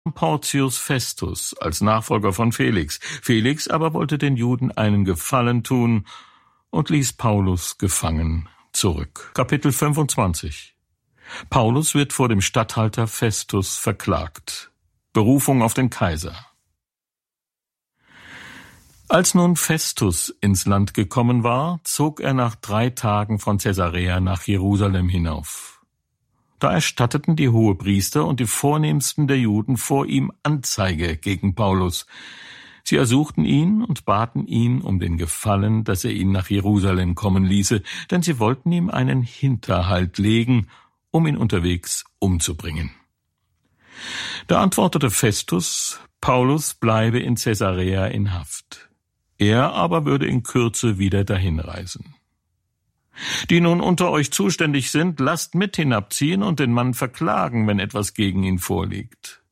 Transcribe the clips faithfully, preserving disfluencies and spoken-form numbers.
Porcius Festus als Nachfolger von Felix. Felix aber wollte den Juden einen Gefallen tun und ließ Paulus gefangen zurück. Kapitel fünfundzwanzig. Paulus wird vor dem Statthalter Festus verklagt. Berufung auf den Kaiser. Als nun Festus ins Land gekommen war, zog er nach drei Tagen von Caesarea nach Jerusalem hinauf. Da erstatteten die Hohepriester und die Vornehmsten der Juden vor ihm Anzeige gegen Paulus. Sie ersuchten ihn und baten ihn um den Gefallen, dass er ihn nach Jerusalem kommen ließe, denn sie wollten ihm einen Hinterhalt legen, um ihn unterwegs umzubringen. Da antwortete Festus, Paulus bleibe in Caesarea in Haft. Er aber würde in Kürze wieder dahinreisen. Die nun unter euch zuständig sind, lasst mit hinabziehen und den Mann verklagen, wenn etwas gegen ihn vorliegt.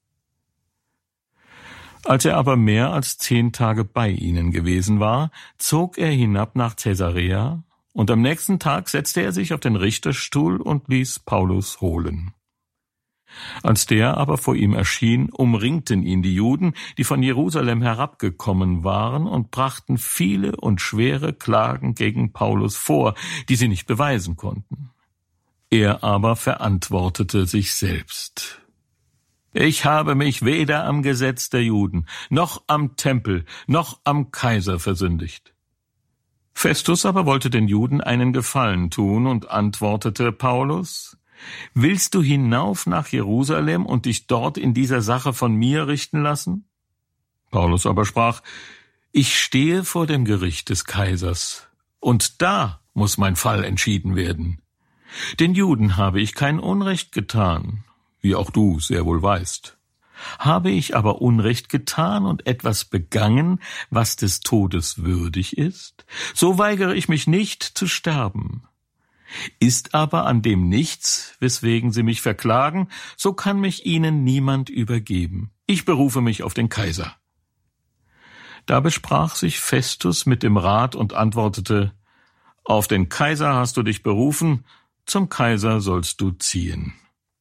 Als er aber mehr als zehn Tage bei ihnen gewesen war, zog er hinab nach Caesarea, und am nächsten Tag setzte er sich auf den Richterstuhl und ließ Paulus holen. Als der aber vor ihm erschien, umringten ihn die Juden, die von Jerusalem herabgekommen waren, und brachten viele und schwere Klagen gegen Paulus vor, die sie nicht beweisen konnten. Er aber verantwortete sich selbst. Ich habe mich weder am Gesetz der Juden, noch am Tempel, noch am Kaiser versündigt. Festus aber wollte den Juden einen Gefallen tun und antwortete Paulus, willst du hinauf nach Jerusalem und dich dort in dieser Sache von mir richten lassen? Paulus aber sprach, ich stehe vor dem Gericht des Kaisers, und da muss mein Fall entschieden werden. Den Juden habe ich kein Unrecht getan, wie auch du sehr wohl weißt. Habe ich aber Unrecht getan und etwas begangen, was des Todes würdig ist, so weigere ich mich nicht zu sterben. Ist aber an dem nichts, weswegen sie mich verklagen, so kann mich ihnen niemand übergeben. Ich berufe mich auf den Kaiser. Da besprach sich Festus mit dem Rat und antwortete, auf den Kaiser hast du dich berufen, zum Kaiser sollst du ziehen.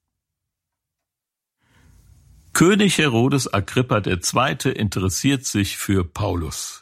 König Herodes Agrippa der Zweite interessiert sich für Paulus.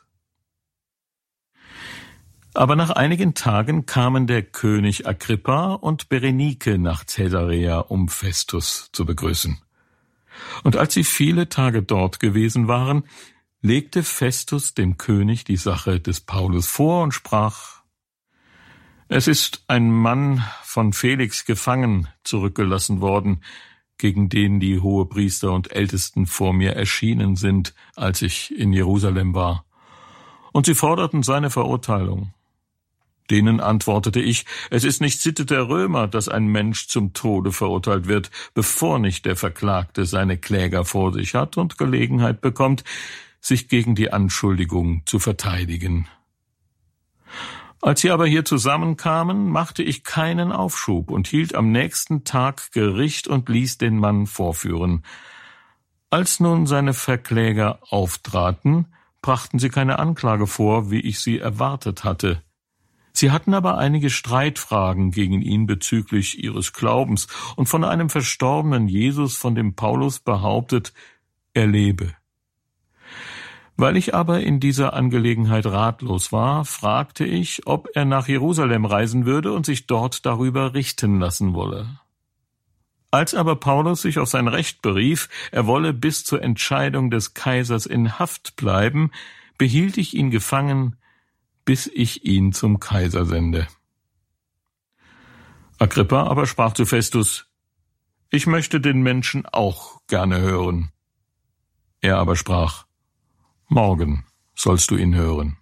Aber nach einigen Tagen kamen der König Agrippa und Berenike nach Caesarea, um Festus zu begrüßen. Und als sie viele Tage dort gewesen waren, legte Festus dem König die Sache des Paulus vor und sprach, es ist ein Mann von Felix gefangen zurückgelassen worden, gegen den die Hohepriester und Ältesten vor mir erschienen sind, als ich in Jerusalem war. Und sie forderten seine Verurteilung. Denen antwortete ich, es ist nicht Sitte der Römer, dass ein Mensch zum Tode verurteilt wird, bevor nicht der Verklagte seine Kläger vor sich hat und Gelegenheit bekommt, sich gegen die Anschuldigung zu verteidigen. Als sie aber hier zusammenkamen, machte ich keinen Aufschub und hielt am nächsten Tag Gericht und ließ den Mann vorführen. Als nun seine Verkläger auftraten, brachten sie keine Anklage vor, wie ich sie erwartet hatte. Sie hatten aber einige Streitfragen gegen ihn bezüglich ihres Glaubens und von einem verstorbenen Jesus, von dem Paulus behauptet, er lebe. Weil ich aber in dieser Angelegenheit ratlos war, fragte ich, ob er nach Jerusalem reisen würde und sich dort darüber richten lassen wolle. Als aber Paulus sich auf sein Recht berief, er wolle bis zur Entscheidung des Kaisers in Haft bleiben, behielt ich ihn gefangen, bis ich ihn zum Kaiser sende. Agrippa aber sprach zu Festus, ich möchte den Menschen auch gerne hören. Er aber sprach, morgen sollst du ihn hören.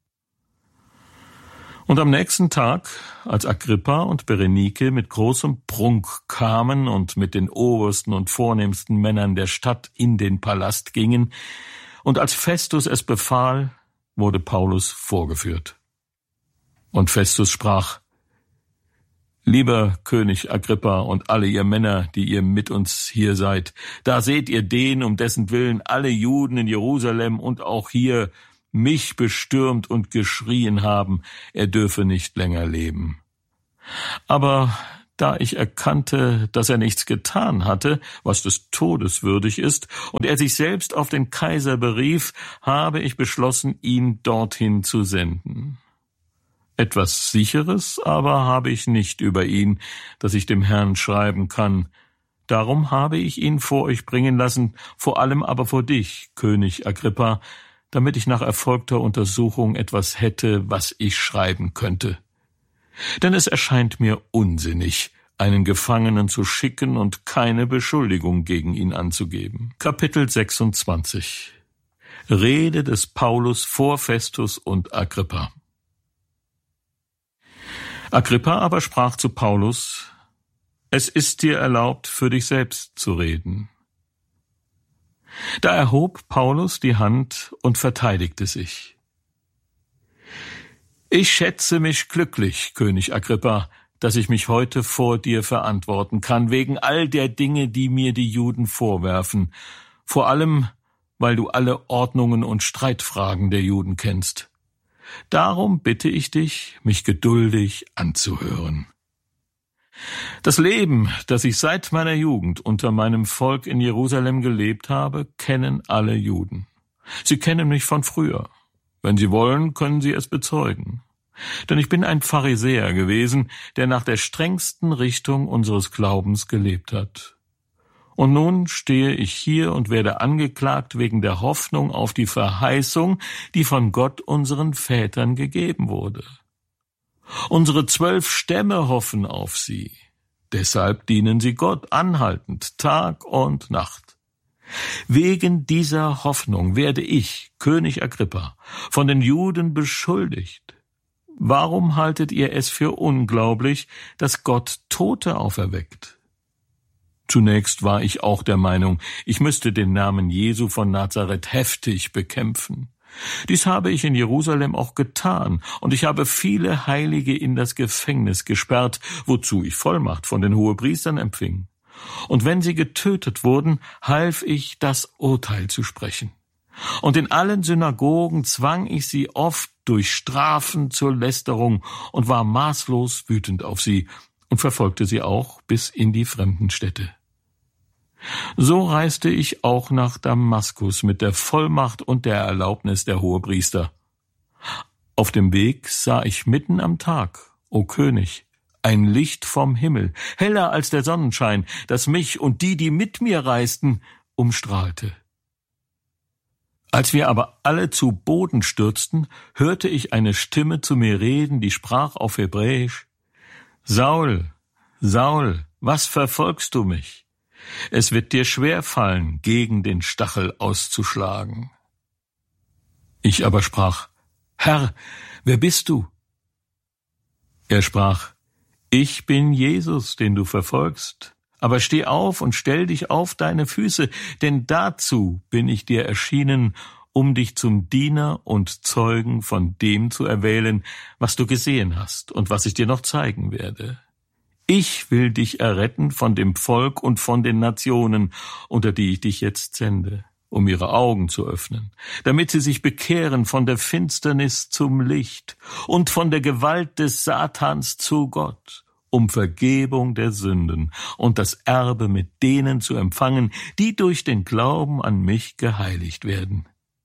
Und am nächsten Tag, als Agrippa und Berenike mit großem Prunk kamen und mit den obersten und vornehmsten Männern der Stadt in den Palast gingen, und als Festus es befahl, wurde Paulus vorgeführt. Und Festus sprach, lieber König Agrippa und alle ihr Männer, die ihr mit uns hier seid, da seht ihr den, um dessen Willen alle Juden in Jerusalem und auch hier mich bestürmt und geschrien haben, er dürfe nicht länger leben. Aber da ich erkannte, dass er nichts getan hatte, was des Todes würdig ist, und er sich selbst auf den Kaiser berief, habe ich beschlossen, ihn dorthin zu senden. Etwas Sicheres aber habe ich nicht über ihn, dass ich dem Herrn schreiben kann. Darum habe ich ihn vor euch bringen lassen, vor allem aber vor dich, König Agrippa, damit ich nach erfolgter Untersuchung etwas hätte, was ich schreiben könnte. Denn es erscheint mir unsinnig, einen Gefangenen zu schicken und keine Beschuldigung gegen ihn anzugeben. Kapitel sechsundzwanzig. Rede des Paulus vor Festus und Agrippa. Agrippa aber sprach zu Paulus: Es ist dir erlaubt, für dich selbst zu reden. Da erhob Paulus die Hand und verteidigte sich. Ich schätze mich glücklich, König Agrippa, dass ich mich heute vor dir verantworten kann, wegen all der Dinge, die mir die Juden vorwerfen, vor allem, weil du alle Ordnungen und Streitfragen der Juden kennst. Darum bitte ich dich, mich geduldig anzuhören. Das Leben, das ich seit meiner Jugend unter meinem Volk in Jerusalem gelebt habe, kennen alle Juden. Sie kennen mich von früher. Wenn Sie wollen, können Sie es bezeugen. Denn ich bin ein Pharisäer gewesen, der nach der strengsten Richtung unseres Glaubens gelebt hat. Und nun stehe ich hier und werde angeklagt wegen der Hoffnung auf die Verheißung, die von Gott unseren Vätern gegeben wurde. Unsere zwölf Stämme hoffen auf sie. Deshalb dienen sie Gott anhaltend, Tag und Nacht. Wegen dieser Hoffnung werde ich, König Agrippa, von den Juden beschuldigt. Warum haltet ihr es für unglaublich, dass Gott Tote auferweckt? Zunächst war ich auch der Meinung, ich müsste den Namen Jesu von Nazareth heftig bekämpfen. Dies habe ich in Jerusalem auch getan, und ich habe viele Heilige in das Gefängnis gesperrt, wozu ich Vollmacht von den Hohepriestern empfing. Und wenn sie getötet wurden, half ich, das Urteil zu sprechen. Und in allen Synagogen zwang ich sie oft durch Strafen zur Lästerung und war maßlos wütend auf sie und verfolgte sie auch bis in die fremden Städte. So reiste ich auch nach Damaskus mit der Vollmacht und der Erlaubnis der Hohepriester. Auf dem Weg sah ich mitten am Tag, o König, ein Licht vom Himmel, heller als der Sonnenschein, das mich und die, die mit mir reisten, umstrahlte. Als wir aber alle zu Boden stürzten, hörte ich eine Stimme zu mir reden, die sprach auf Hebräisch: Saul, Saul, was verfolgst du mich? Es wird dir schwer fallen, gegen den Stachel auszuschlagen. Ich aber sprach: Herr, wer bist du? Er sprach: Ich bin Jesus, den du verfolgst. Aber steh auf und stell dich auf deine Füße, denn dazu bin ich dir erschienen, um dich zum Diener und Zeugen von dem zu erwählen, was du gesehen hast und was ich dir noch zeigen werde. Ich will dich erretten von dem Volk und von den Nationen, unter die ich dich jetzt sende, um ihre Augen zu öffnen, damit sie sich bekehren von der Finsternis zum Licht und von der Gewalt des Satans zu Gott, um Vergebung der Sünden und das Erbe mit denen zu empfangen, die durch den Glauben an mich geheiligt werden.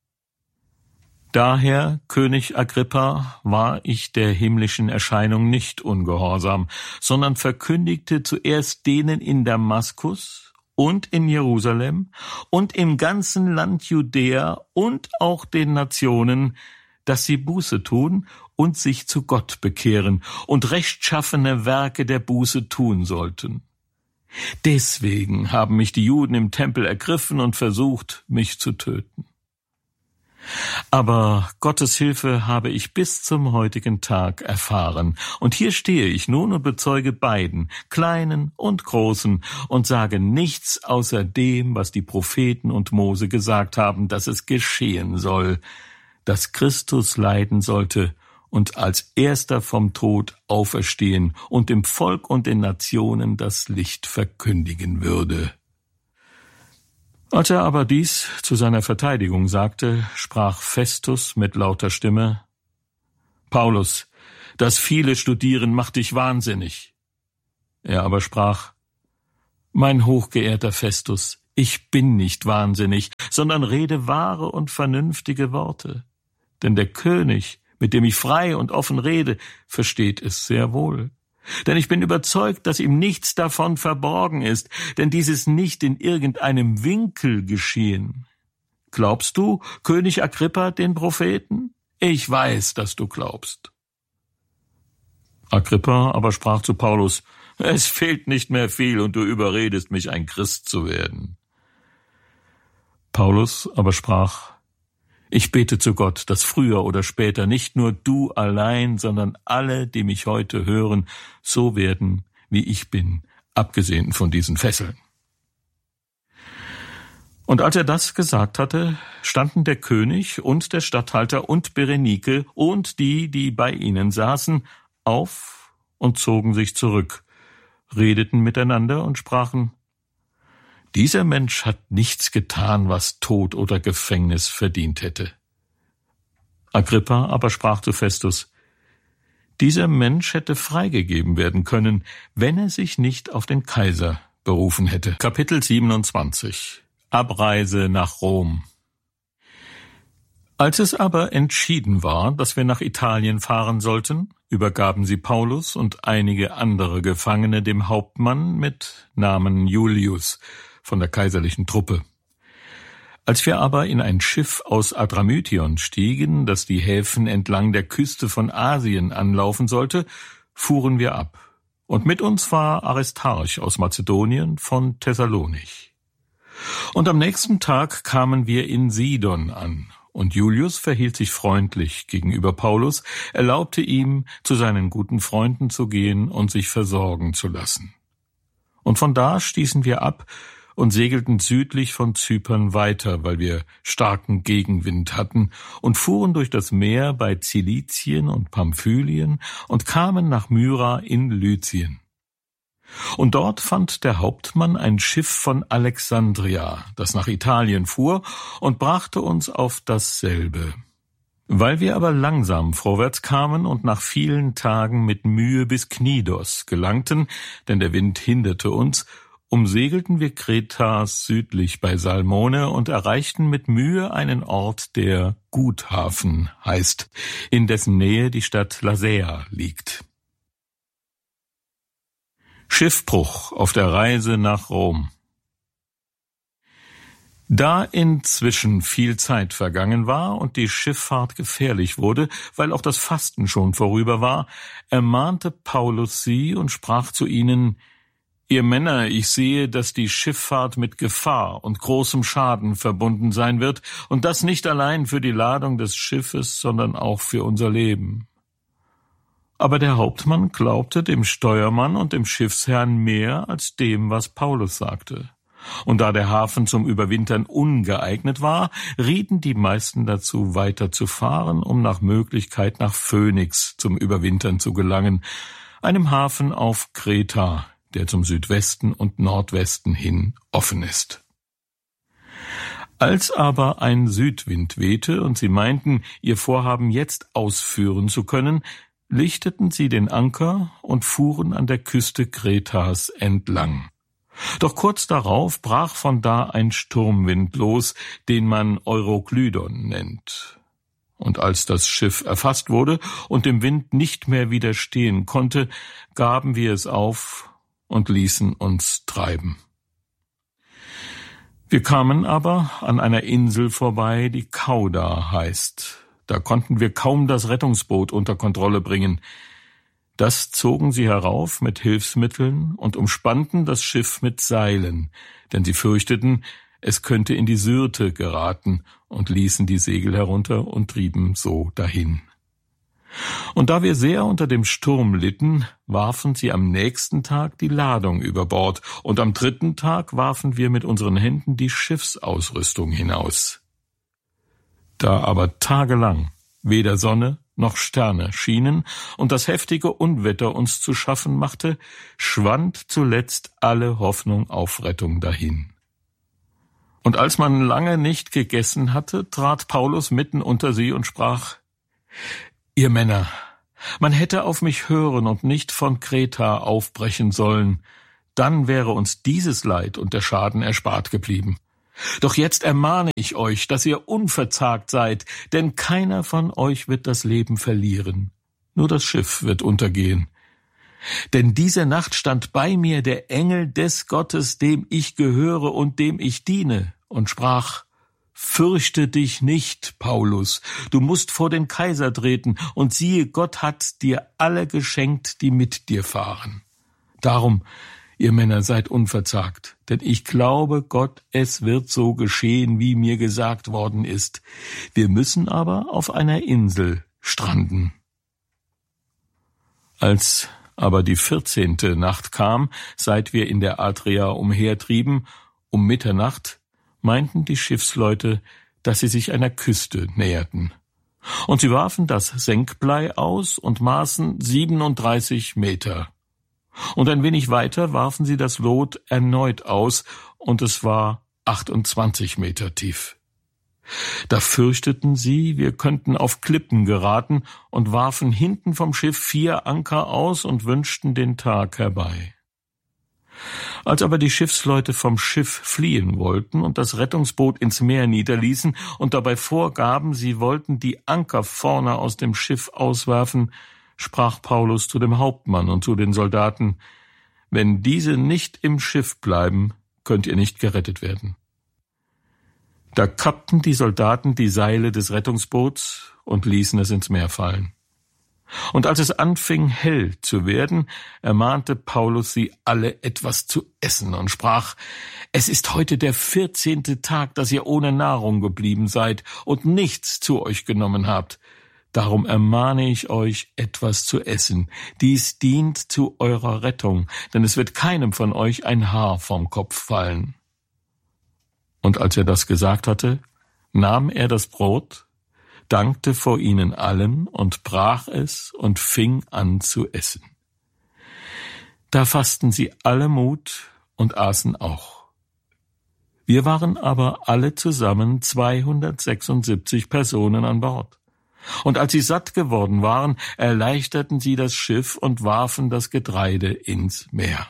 Daher, König Agrippa, war ich der himmlischen Erscheinung nicht ungehorsam, sondern verkündigte zuerst denen in Damaskus und in Jerusalem und im ganzen Land Judäa und auch den Nationen, dass sie Buße tun und sich zu Gott bekehren und rechtschaffene Werke der Buße tun sollten. Deswegen haben mich die Juden im Tempel ergriffen und versucht, mich zu töten. Aber Gottes Hilfe habe ich bis zum heutigen Tag erfahren, und hier stehe ich nun und bezeuge beiden, Kleinen und Großen, und sage nichts außer dem, was die Propheten und Mose gesagt haben, dass es geschehen soll, dass Christus leiden sollte und als Erster vom Tod auferstehen und dem Volk und den Nationen das Licht verkündigen würde. Als er aber dies zu seiner Verteidigung sagte, sprach Festus mit lauter Stimme: Paulus, das viele Studieren macht dich wahnsinnig. Er aber sprach: »Mein hochgeehrter Festus, ich bin nicht wahnsinnig, sondern rede wahre und vernünftige Worte. Denn der König, mit dem ich frei und offen rede, versteht es sehr wohl. Denn ich bin überzeugt, dass ihm nichts davon verborgen ist, denn dies ist nicht in irgendeinem Winkel geschehen. Glaubst du, König Agrippa, den Propheten? Ich weiß, dass du glaubst.« Agrippa aber sprach zu Paulus: »Es fehlt nicht mehr viel, und du überredest mich, ein Christ zu werden.« Paulus aber sprach: »Ich bete zu Gott, dass früher oder später nicht nur du allein, sondern alle, die mich heute hören, so werden, wie ich bin, abgesehen von diesen Fesseln.« Und als er das gesagt hatte, standen der König und der Statthalter und Berenike und die, die bei ihnen saßen, auf und zogen sich zurück, redeten miteinander und sprachen: »Dieser Mensch hat nichts getan, was Tod oder Gefängnis verdient hätte.« Agrippa aber sprach zu Festus: »Dieser Mensch hätte freigegeben werden können, wenn er sich nicht auf den Kaiser berufen hätte.« Kapitel siebenundzwanzig. Abreise nach Rom. Als es aber entschieden war, dass wir nach Italien fahren sollten, übergaben sie Paulus und einige andere Gefangene dem Hauptmann mit Namen Julius von der kaiserlichen Truppe. Als wir aber in ein Schiff aus Adramytion stiegen, das die Häfen entlang der Küste von Asien anlaufen sollte, fuhren wir ab, und mit uns war Aristarch aus Mazedonien von Thessalonich. Und am nächsten Tag kamen wir in Sidon an, und Julius verhielt sich freundlich gegenüber Paulus, erlaubte ihm, zu seinen guten Freunden zu gehen und sich versorgen zu lassen. Und von da stießen wir ab und segelten südlich von Zypern weiter, weil wir starken Gegenwind hatten, und fuhren durch das Meer bei Zilizien und Pamphylien und kamen nach Myra in Lycien. Und dort fand der Hauptmann ein Schiff von Alexandria, das nach Italien fuhr, und brachte uns auf dasselbe. Weil wir aber langsam vorwärts kamen und nach vielen Tagen mit Mühe bis Knidos gelangten, denn der Wind hinderte uns, umsegelten wir Kretas südlich bei Salmone und erreichten mit Mühe einen Ort, der Guthafen heißt, in dessen Nähe die Stadt Lasea liegt. Schiffbruch auf der Reise nach Rom. Da inzwischen viel Zeit vergangen war und die Schifffahrt gefährlich wurde, weil auch das Fasten schon vorüber war, ermahnte Paulus sie und sprach zu ihnen: »Ihr Männer, ich sehe, dass die Schifffahrt mit Gefahr und großem Schaden verbunden sein wird, und das nicht allein für die Ladung des Schiffes, sondern auch für unser Leben.« Aber der Hauptmann glaubte dem Steuermann und dem Schiffsherrn mehr als dem, was Paulus sagte. Und da der Hafen zum Überwintern ungeeignet war, rieten die meisten dazu, weiter zu fahren, um nach Möglichkeit nach Phönix zum Überwintern zu gelangen, einem Hafen auf Kreta, der zum Südwesten und Nordwesten hin offen ist. Als aber ein Südwind wehte und sie meinten, ihr Vorhaben jetzt ausführen zu können, lichteten sie den Anker und fuhren an der Küste Kretas entlang. Doch kurz darauf brach von da ein Sturmwind los, den man Euroklydon nennt. Und als das Schiff erfasst wurde und dem Wind nicht mehr widerstehen konnte, gaben wir es auf und ließen uns treiben. Wir kamen aber an einer Insel vorbei, die Cauda heißt. Da konnten wir kaum das Rettungsboot unter Kontrolle bringen. Das zogen sie herauf mit Hilfsmitteln und umspannten das Schiff mit Seilen, denn sie fürchteten, es könnte in die Syrte geraten, und ließen die Segel herunter und trieben so dahin. Und da wir sehr unter dem Sturm litten, warfen sie am nächsten Tag die Ladung über Bord, und am dritten Tag warfen wir mit unseren Händen die Schiffsausrüstung hinaus. Da aber tagelang weder Sonne noch Sterne schienen und das heftige Unwetter uns zu schaffen machte, schwand zuletzt alle Hoffnung auf Rettung dahin. Und als man lange nicht gegessen hatte, trat Paulus mitten unter sie und sprach: »Ihr Männer, Man hätte auf mich hören und nicht von Kreta aufbrechen sollen, dann wäre uns dieses Leid und der Schaden erspart geblieben. Doch jetzt ermahne ich euch, dass ihr unverzagt seid, denn keiner von euch wird das Leben verlieren, nur das Schiff wird untergehen. Denn diese Nacht stand bei mir der Engel des Gottes, dem ich gehöre und dem ich diene, und sprach: Fürchte dich nicht, Paulus, du musst vor den Kaiser treten, und siehe, Gott hat dir alle geschenkt, die mit dir fahren. Darum, ihr Männer, seid unverzagt, denn ich glaube Gott, es wird so geschehen, wie mir gesagt worden ist. Wir müssen aber auf einer Insel stranden. Als aber die vierzehnte Nacht kam, seit wir in der Adria umhertrieben, um Mitternacht, meinten die Schiffsleute, dass sie sich einer Küste näherten. Und sie warfen das Senkblei aus und maßen siebenunddreißig Meter. Und ein wenig weiter warfen sie das Lot erneut aus, und es war achtundzwanzig Meter tief. Da fürchteten sie, wir könnten auf Klippen geraten, und warfen hinten vom Schiff vier Anker aus und wünschten den Tag herbei. Als aber die Schiffsleute vom Schiff fliehen wollten und das Rettungsboot ins Meer niederließen und dabei vorgaben, sie wollten die Anker vorne aus dem Schiff auswerfen, sprach Paulus zu dem Hauptmann und zu den Soldaten: Wenn diese nicht im Schiff bleiben, könnt ihr nicht gerettet werden. Da kappten die Soldaten die Seile des Rettungsboots und ließen es ins Meer fallen. Und als es anfing, hell zu werden, ermahnte Paulus sie alle, etwas zu essen, und sprach: Es ist heute der vierzehnte Tag, dass ihr ohne Nahrung geblieben seid und nichts zu euch genommen habt. Darum ermahne ich euch, etwas zu essen. Dies dient zu eurer Rettung, denn es wird keinem von euch ein Haar vom Kopf fallen. Und als er das gesagt hatte, nahm er das Brot, dankte vor ihnen allen und brach es und fing an zu essen. Da fassten sie alle Mut und aßen auch. Wir waren aber alle zusammen zweihundertsechsundsiebzig Personen an Bord. Und als sie satt geworden waren, erleichterten sie das Schiff und warfen das Getreide ins Meer.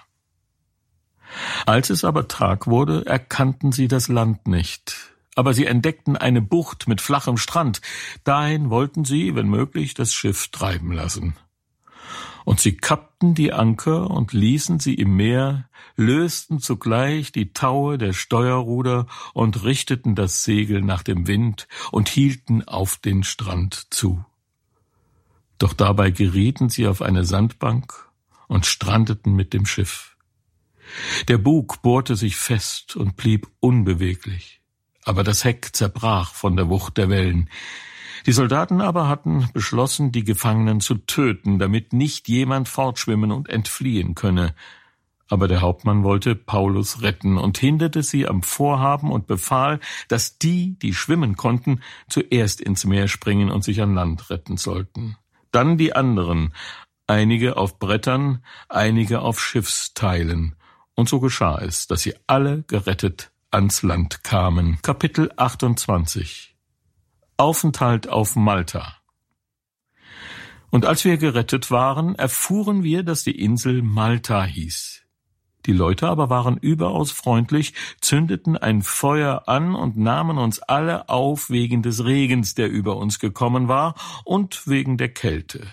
Als es aber Tag wurde, erkannten sie das Land nicht, aber sie entdeckten eine Bucht mit flachem Strand. Dahin wollten sie, wenn möglich, das Schiff treiben lassen. Und sie kappten die Anker und ließen sie im Meer, lösten zugleich die Taue der Steuerruder und richteten das Segel nach dem Wind und hielten auf den Strand zu. Doch dabei gerieten sie auf eine Sandbank und strandeten mit dem Schiff. Der Bug bohrte sich fest und blieb unbeweglich, aber das Heck zerbrach von der Wucht der Wellen. Die Soldaten aber hatten beschlossen, die Gefangenen zu töten, damit nicht jemand fortschwimmen und entfliehen könne. Aber der Hauptmann wollte Paulus retten und hinderte sie am Vorhaben und befahl, dass die, die schwimmen konnten, zuerst ins Meer springen und sich an Land retten sollten. Dann die anderen, einige auf Brettern, einige auf Schiffsteilen. Und so geschah es, dass sie alle gerettet ans Land kamen. Kapitel achtundzwanzig. Aufenthalt auf Malta. Und als wir gerettet waren, erfuhren wir, dass die Insel Malta hieß. Die Leute aber waren überaus freundlich, zündeten ein Feuer an und nahmen uns alle auf wegen des Regens, der über uns gekommen war, und wegen der Kälte.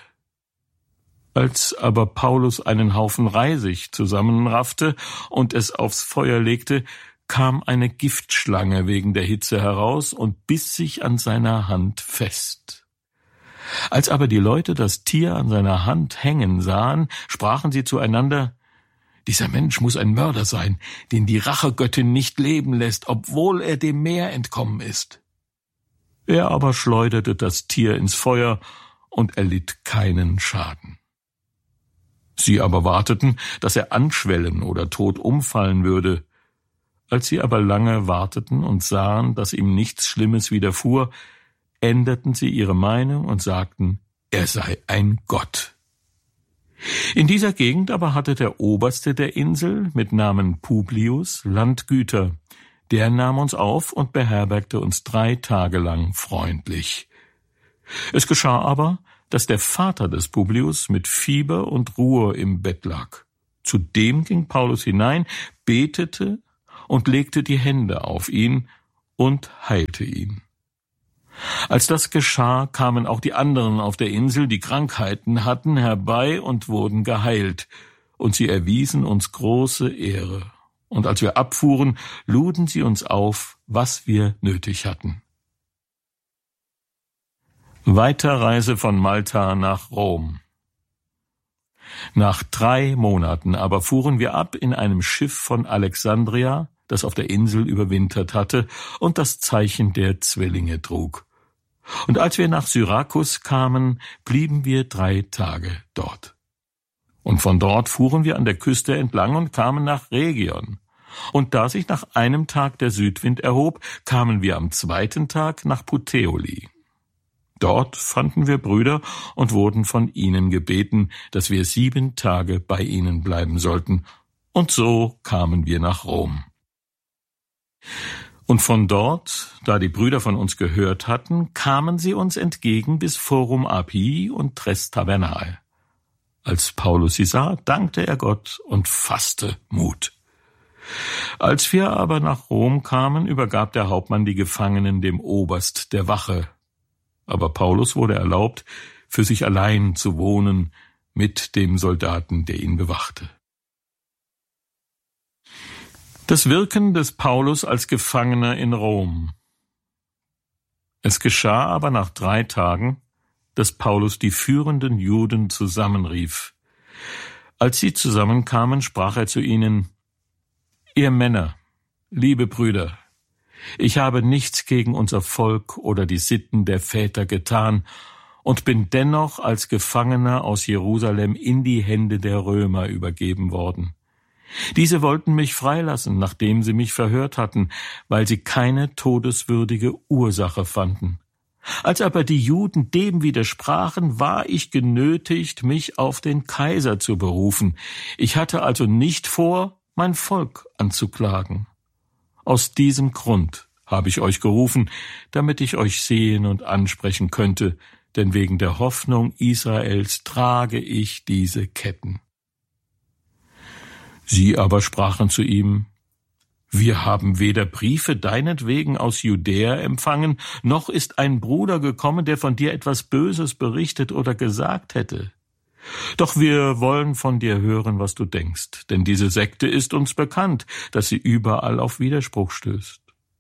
Als aber Paulus einen Haufen Reisig zusammenraffte und es aufs Feuer legte, kam eine Giftschlange wegen der Hitze heraus und biss sich an seiner Hand fest. Als aber die Leute das Tier an seiner Hand hängen sahen, sprachen sie zueinander: Dieser Mensch muss ein Mörder sein, den die Rachegöttin nicht leben lässt, obwohl er dem Meer entkommen ist. Er aber schleuderte das Tier ins Feuer und erlitt keinen Schaden. Sie aber warteten, dass er anschwellen oder tot umfallen würde. Als sie aber lange warteten und sahen, dass ihm nichts Schlimmes widerfuhr, änderten sie ihre Meinung und sagten, er sei ein Gott. In dieser Gegend aber hatte der Oberste der Insel mit Namen Publius Landgüter. Der nahm uns auf und beherbergte uns drei Tage lang freundlich. Es geschah aber, dass der Vater des Publius mit Fieber und Ruhr im Bett lag. Zudem ging Paulus hinein, betete und legte die Hände auf ihn und heilte ihn. Als das geschah, kamen auch die anderen auf der Insel, die Krankheiten hatten, herbei und wurden geheilt, und sie erwiesen uns große Ehre. Und als wir abfuhren, luden sie uns auf, was wir nötig hatten. Weiterreise von Malta nach Rom. Nach drei Monaten aber fuhren wir ab in einem Schiff von Alexandria, das auf der Insel überwintert hatte und das Zeichen der Zwillinge trug. Und als wir nach Syrakus kamen, blieben wir drei Tage dort. Und von dort fuhren wir an der Küste entlang und kamen nach Rhegion. Und da sich nach einem Tag der Südwind erhob, kamen wir am zweiten Tag nach Puteoli. Dort fanden wir Brüder und wurden von ihnen gebeten, dass wir sieben Tage bei ihnen bleiben sollten. Und so kamen wir nach Rom. Und von dort, da die Brüder von uns gehört hatten, kamen sie uns entgegen bis Forum Appii und Tres Tabernal. Als Paulus sie sah, dankte er Gott und fasste Mut. Als wir aber nach Rom kamen, übergab der Hauptmann die Gefangenen dem Oberst der Wache. Aber Paulus wurde erlaubt, für sich allein zu wohnen mit dem Soldaten, der ihn bewachte. Das Wirken des Paulus als Gefangener in Rom. Es geschah aber nach drei Tagen, dass Paulus die führenden Juden zusammenrief. Als sie zusammenkamen, sprach er zu ihnen: Ihr Männer, liebe Brüder, ich habe nichts gegen unser Volk oder die Sitten der Väter getan und bin dennoch als Gefangener aus Jerusalem in die Hände der Römer übergeben worden. Diese wollten mich freilassen, nachdem sie mich verhört hatten, weil sie keine todeswürdige Ursache fanden. Als aber die Juden dem widersprachen, war ich genötigt, mich auf den Kaiser zu berufen. Ich hatte also nicht vor, mein Volk anzuklagen. Aus diesem Grund habe ich euch gerufen, damit ich euch sehen und ansprechen könnte, denn wegen der Hoffnung Israels trage ich diese Ketten. Sie aber sprachen zu ihm: Wir haben weder Briefe deinetwegen aus Judäa empfangen, noch ist ein Bruder gekommen, der von dir etwas Böses berichtet oder gesagt hätte. Doch wir wollen von dir hören, was du denkst, denn diese Sekte ist uns bekannt, dass sie überall auf Widerspruch stößt.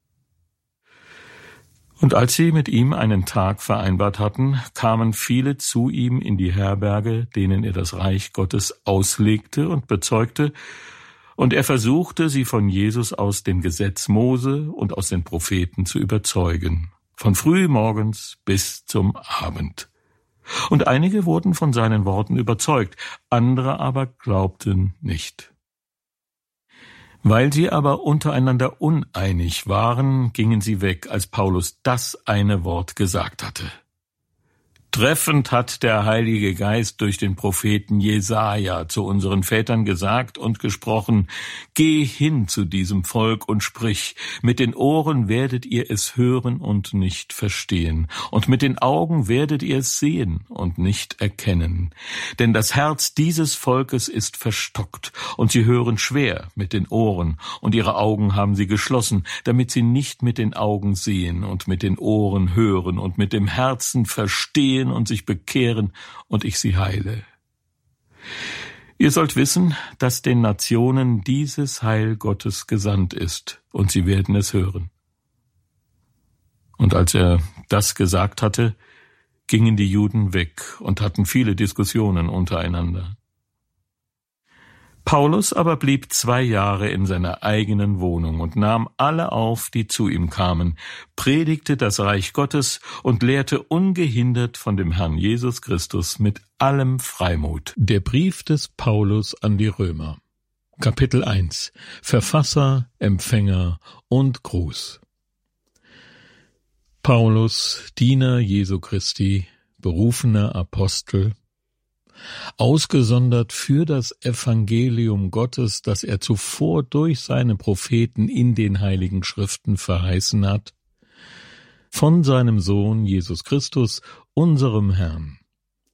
Und als sie mit ihm einen Tag vereinbart hatten, kamen viele zu ihm in die Herberge, denen er das Reich Gottes auslegte und bezeugte, und er versuchte, sie von Jesus aus dem Gesetz Mose und aus den Propheten zu überzeugen, von frühmorgens bis zum Abend. Und einige wurden von seinen Worten überzeugt, andere aber glaubten nicht. Weil sie aber untereinander uneinig waren, gingen sie weg, als Paulus das eine Wort gesagt hatte. Treffend hat der Heilige Geist durch den Propheten Jesaja zu unseren Vätern gesagt und gesprochen: Geh hin zu diesem Volk und sprich, mit den Ohren werdet ihr es hören und nicht verstehen, und mit den Augen werdet ihr es sehen und nicht erkennen. Denn das Herz dieses Volkes ist verstockt, und sie hören schwer mit den Ohren, und ihre Augen haben sie geschlossen, damit sie nicht mit den Augen sehen und mit den Ohren hören und mit dem Herzen verstehen und sich bekehren, und ich sie heile. Ihr sollt wissen, dass den Nationen dieses Heil Gottes gesandt ist, und sie werden es hören. Und als er das gesagt hatte, gingen die Juden weg und hatten viele Diskussionen untereinander. Paulus aber blieb zwei Jahre in seiner eigenen Wohnung und nahm alle auf, die zu ihm kamen, predigte das Reich Gottes und lehrte ungehindert von dem Herrn Jesus Christus mit allem Freimut. Der Brief des Paulus an die Römer. Kapitel eins. Verfasser, Empfänger und Gruß. Paulus, Diener Jesu Christi, berufener Apostel, ausgesondert für das Evangelium Gottes, das er zuvor durch seine Propheten in den Heiligen Schriften verheißen hat, von seinem Sohn Jesus Christus, unserem Herrn,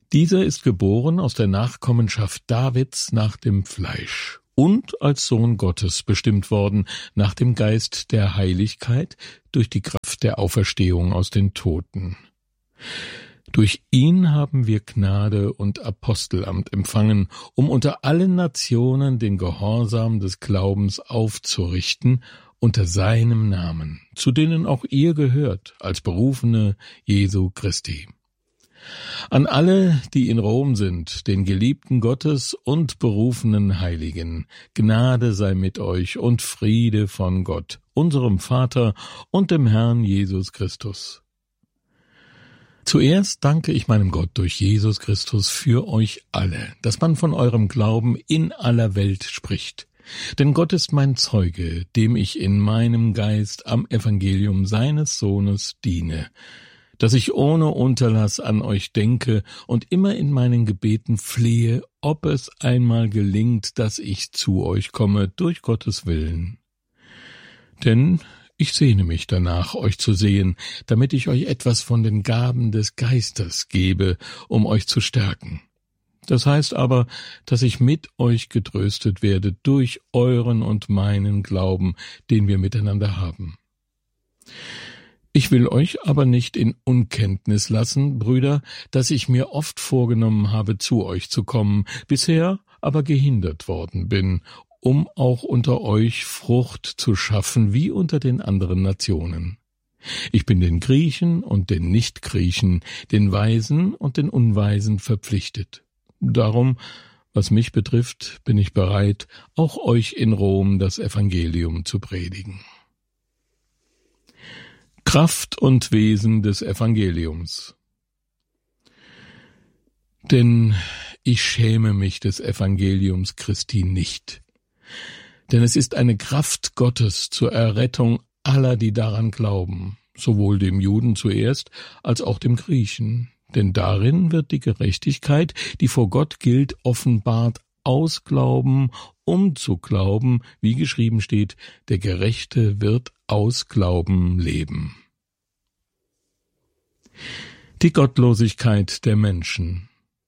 Dieser ist geboren aus der Nachkommenschaft Davids nach dem Fleisch und als Sohn Gottes bestimmt worden nach dem Geist der Heiligkeit durch die Kraft der Auferstehung aus den Toten. Durch ihn haben wir Gnade und Apostelamt empfangen, um unter allen Nationen den Gehorsam des Glaubens aufzurichten, unter seinem Namen, zu denen auch ihr gehört, als Berufene Jesu Christi. An alle, die in Rom sind, den Geliebten Gottes und berufenen Heiligen, Gnade sei mit euch und Friede von Gott, unserem Vater und dem Herrn Jesus Christus. Zuerst danke ich meinem Gott durch Jesus Christus für euch alle, dass man von eurem Glauben in aller Welt spricht. Denn Gott ist mein Zeuge, dem ich in meinem Geist am Evangelium seines Sohnes diene, dass ich ohne Unterlass an euch denke und immer in meinen Gebeten flehe, ob es einmal gelingt, dass ich zu euch komme, durch Gottes Willen. Denn ich sehne mich danach, euch zu sehen, damit ich euch etwas von den Gaben des Geistes gebe, um euch zu stärken. Das heißt aber, dass ich mit euch getröstet werde durch euren und meinen Glauben, den wir miteinander haben. Ich will euch aber nicht in Unkenntnis lassen, Brüder, dass ich mir oft vorgenommen habe, zu euch zu kommen, bisher aber gehindert worden bin, um auch unter euch Frucht zu schaffen, wie unter den anderen Nationen. Ich bin den Griechen und den Nichtgriechen, den Weisen und den Unweisen verpflichtet. Darum, was mich betrifft, bin ich bereit, auch euch in Rom das Evangelium zu predigen. Kraft und Wesen des Evangeliums. Denn ich schäme mich des Evangeliums Christi nicht, denn es ist eine Kraft Gottes zur Errettung aller, die daran glauben, sowohl dem Juden zuerst als auch dem Griechen. Denn darin wird die Gerechtigkeit, die vor Gott gilt, offenbart aus Glauben, um zu glauben, wie geschrieben steht, der Gerechte wird aus Glauben leben. Die Gottlosigkeit der Menschen.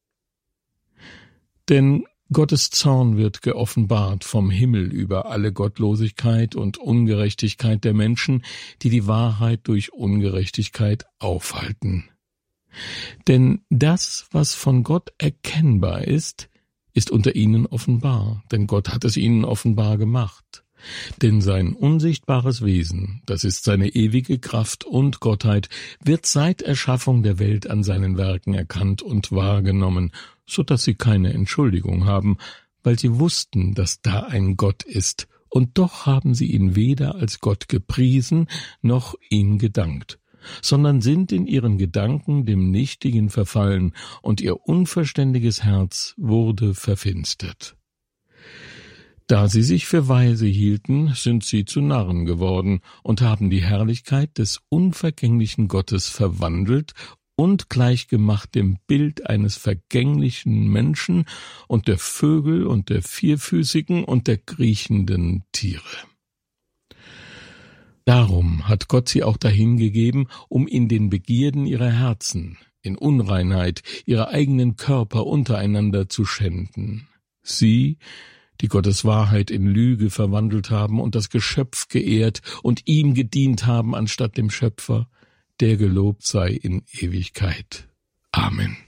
Denn Gottes Zorn wird geoffenbart vom Himmel über alle Gottlosigkeit und Ungerechtigkeit der Menschen, die die Wahrheit durch Ungerechtigkeit aufhalten. Denn das, was von Gott erkennbar ist, ist unter ihnen offenbar, denn Gott hat es ihnen offenbar gemacht. Denn sein unsichtbares Wesen, das ist seine ewige Kraft und Gottheit, wird seit Erschaffung der Welt an seinen Werken erkannt und wahrgenommen, so dass sie keine Entschuldigung haben, weil sie wussten, dass da ein Gott ist, und doch haben sie ihn weder als Gott gepriesen, noch ihm gedankt, sondern sind in ihren Gedanken dem Nichtigen verfallen, und ihr unverständiges Herz wurde verfinstert. Da sie sich für weise hielten, sind sie zu Narren geworden und haben die Herrlichkeit des unvergänglichen Gottes verwandelt und gleichgemacht dem Bild eines vergänglichen Menschen und der Vögel und der vierfüßigen und der kriechenden Tiere. Darum hat Gott sie auch dahingegeben, um in den Begierden ihrer Herzen, in Unreinheit, ihre eigenen Körper untereinander zu schänden. Sie, die Gottes Wahrheit in Lüge verwandelt haben und das Geschöpf geehrt und ihm gedient haben anstatt dem Schöpfer, der gelobt sei in Ewigkeit. Amen.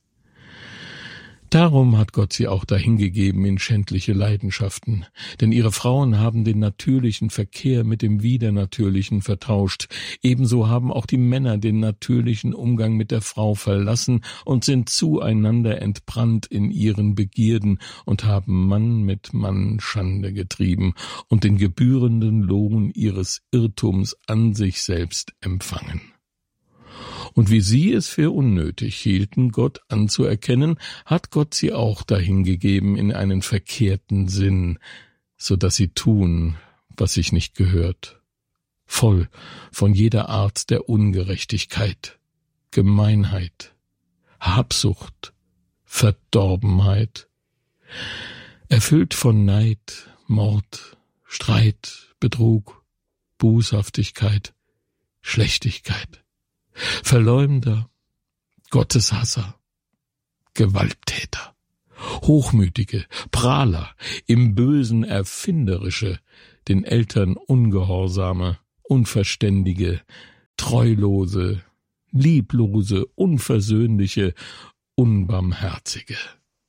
Darum hat Gott sie auch dahingegeben in schändliche Leidenschaften, denn ihre Frauen haben den natürlichen Verkehr mit dem Widernatürlichen vertauscht, ebenso haben auch die Männer den natürlichen Umgang mit der Frau verlassen und sind zueinander entbrannt in ihren Begierden und haben Mann mit Mann Schande getrieben und den gebührenden Lohn ihres Irrtums an sich selbst empfangen. Und wie sie es für unnötig hielten, Gott anzuerkennen, hat Gott sie auch dahingegeben in einen verkehrten Sinn, so dass sie tun, was sich nicht gehört, voll von jeder Art der Ungerechtigkeit, Gemeinheit, Habsucht, Verdorbenheit, erfüllt von Neid, Mord, Streit, Betrug, Bußhaftigkeit, Schlechtigkeit, Verleumder, Gotteshasser, Gewalttäter, Hochmütige, Prahler, im Bösen Erfinderische, den Eltern Ungehorsame, Unverständige, Treulose, Lieblose, Unversöhnliche, Unbarmherzige.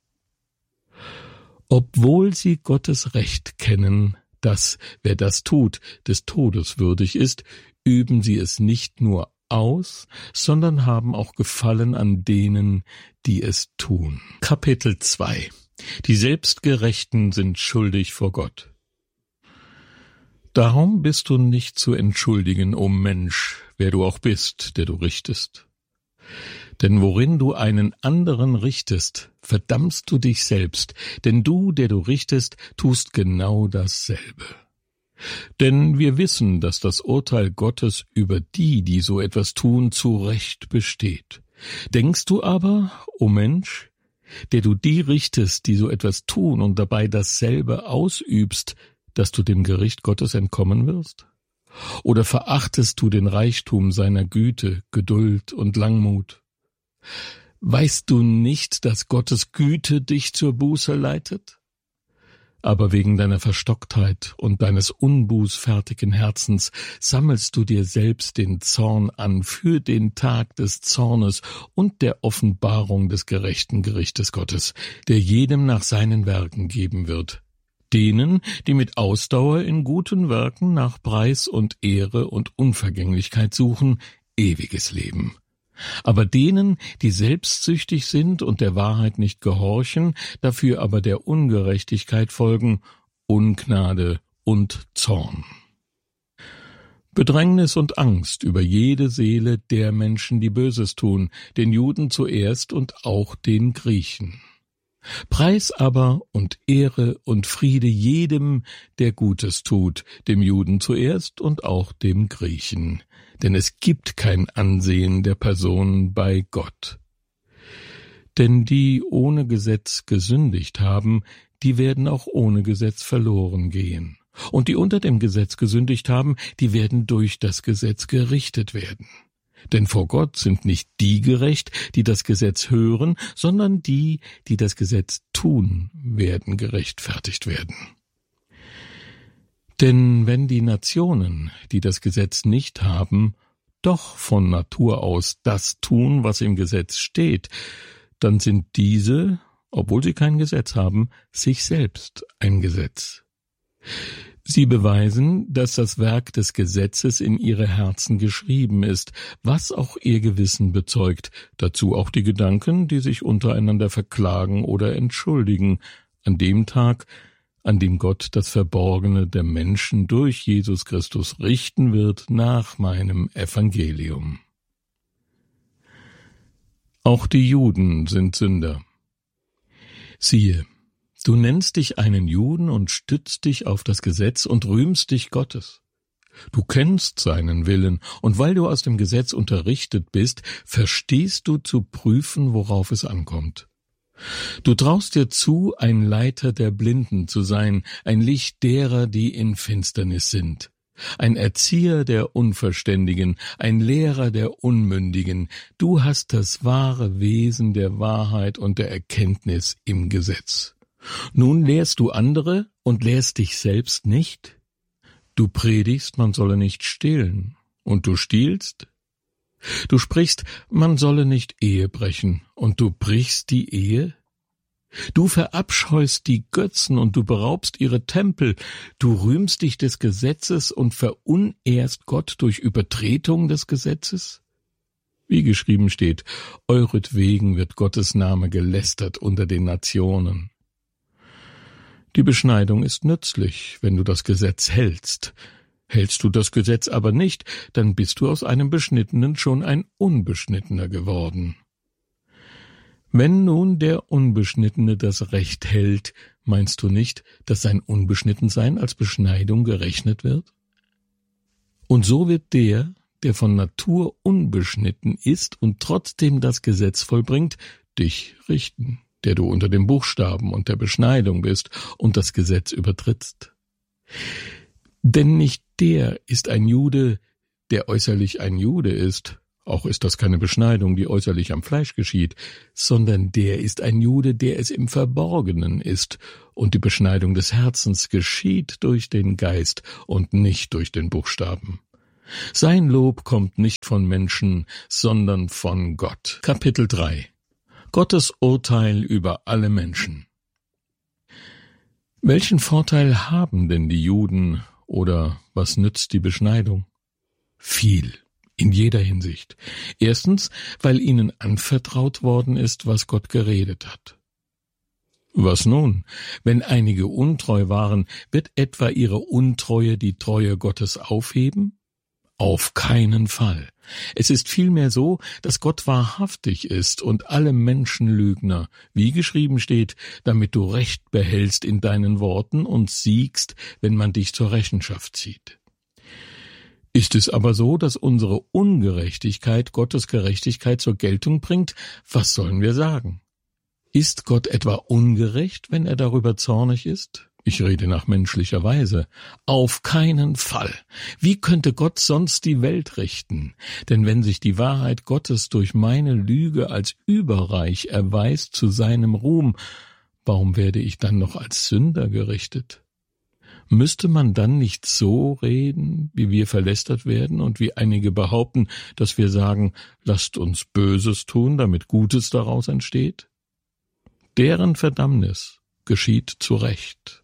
Obwohl sie Gottes Recht kennen, dass, wer das tut, des Todes würdig ist, üben sie es nicht nur aus, sondern haben auch Gefallen an denen, die es tun. Kapitel zwei. Die Selbstgerechten sind schuldig vor Gott. Darum bist du nicht zu entschuldigen, o Mensch, wer du auch bist, der du richtest. Denn worin du einen anderen richtest, verdammst du dich selbst, denn du, der du richtest, tust genau dasselbe. Denn wir wissen, dass das Urteil Gottes über die, die so etwas tun, zu Recht besteht. Denkst du aber, o Mensch, der du die richtest, die so etwas tun und dabei dasselbe ausübst, dass du dem Gericht Gottes entkommen wirst? Oder verachtest du den Reichtum seiner Güte, Geduld und Langmut? Weißt du nicht, dass Gottes Güte dich zur Buße leitet? Aber wegen deiner Verstocktheit und deines unbußfertigen Herzens sammelst du dir selbst den Zorn an für den Tag des Zornes und der Offenbarung des gerechten Gerichtes Gottes, der jedem nach seinen Werken geben wird. Denen, die mit Ausdauer in guten Werken nach Preis und Ehre und Unvergänglichkeit suchen, ewiges Leben. Aber denen, die selbstsüchtig sind und der Wahrheit nicht gehorchen, dafür aber der Ungerechtigkeit folgen, Ungnade und Zorn. Bedrängnis und Angst über jede Seele der Menschen, die Böses tun, den Juden zuerst und auch den Griechen. Preis aber und Ehre und Friede jedem, der Gutes tut, dem Juden zuerst und auch dem Griechen. Denn es gibt kein Ansehen der Person bei Gott. Denn die ohne Gesetz gesündigt haben, die werden auch ohne Gesetz verloren gehen. Und die unter dem Gesetz gesündigt haben, die werden durch das Gesetz gerichtet werden. Denn vor Gott sind nicht die gerecht, die das Gesetz hören, sondern die, die das Gesetz tun, werden gerechtfertigt werden. Denn wenn die Nationen, die das Gesetz nicht haben, doch von Natur aus das tun, was im Gesetz steht, dann sind diese, obwohl sie kein Gesetz haben, sich selbst ein Gesetz. Sie beweisen, dass das Werk des Gesetzes in ihre Herzen geschrieben ist, was auch ihr Gewissen bezeugt, dazu auch die Gedanken, die sich untereinander verklagen oder entschuldigen, an dem Tag, an dem Gott das Verborgene der Menschen durch Jesus Christus richten wird nach meinem Evangelium. Auch die Juden sind Sünder. Siehe, du nennst dich einen Juden und stützt dich auf das Gesetz und rühmst dich Gottes. Du kennst seinen Willen, und weil du aus dem Gesetz unterrichtet bist, verstehst du zu prüfen, worauf es ankommt. Du traust dir zu, ein Leiter der Blinden zu sein, ein Licht derer, die in Finsternis sind, ein Erzieher der Unverständigen, ein Lehrer der Unmündigen. Du hast das wahre Wesen der Wahrheit und der Erkenntnis im Gesetz. Nun lehrst du andere und lehrst dich selbst nicht? Du predigst, man solle nicht stehlen, und du stiehlst? Du sprichst, man solle nicht Ehe brechen, und du brichst die Ehe? Du verabscheust die Götzen und du beraubst ihre Tempel, du rühmst dich des Gesetzes und verunehrst Gott durch Übertretung des Gesetzes? Wie geschrieben steht, euretwegen wird Gottes Name gelästert unter den Nationen. Die Beschneidung ist nützlich, wenn du das Gesetz hältst. Hältst du das Gesetz aber nicht, dann bist du aus einem Beschnittenen schon ein Unbeschnittener geworden. Wenn nun der Unbeschnittene das Recht hält, meinst du nicht, dass sein Unbeschnittensein als Beschneidung gerechnet wird? Und so wird der, der von Natur unbeschnitten ist und trotzdem das Gesetz vollbringt, dich richten, der du unter dem Buchstaben und der Beschneidung bist und das Gesetz übertrittst. Denn nicht der ist ein Jude, der äußerlich ein Jude ist, Auch ist das keine Beschneidung, die äußerlich am Fleisch geschieht, sondern der ist ein Jude, der es im Verborgenen ist, und die Beschneidung des Herzens geschieht durch den Geist und nicht durch den Buchstaben. Sein Lob kommt nicht von Menschen, sondern von Gott. Kapitel drei. Gottes Urteil über alle Menschen. Welchen Vorteil haben denn die Juden, oder was nützt die Beschneidung? Viel. In jeder Hinsicht. Erstens, weil ihnen anvertraut worden ist, was Gott geredet hat. Was nun? Wenn einige untreu waren, wird etwa ihre Untreue die Treue Gottes aufheben? Auf keinen Fall. Es ist vielmehr so, dass Gott wahrhaftig ist und alle Menschen Lügner, wie geschrieben steht, damit du Recht behältst in deinen Worten und siegst, wenn man dich zur Rechenschaft zieht. Ist es aber so, dass unsere Ungerechtigkeit Gottes Gerechtigkeit zur Geltung bringt, was sollen wir sagen? Ist Gott etwa ungerecht, wenn er darüber zornig ist? Ich rede nach menschlicher Weise. Auf keinen Fall. Wie könnte Gott sonst die Welt richten? Denn wenn sich die Wahrheit Gottes durch meine Lüge als überreich erweist zu seinem Ruhm, warum werde ich dann noch als Sünder gerichtet? Müsste man dann nicht so reden, wie wir verlästert werden und wie einige behaupten, dass wir sagen, lasst uns Böses tun, damit Gutes daraus entsteht? Deren Verdammnis geschieht zu Recht.